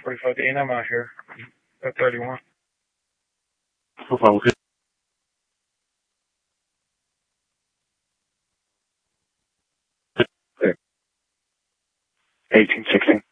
45 to 8, I'm out here at 31. No problem. 1816.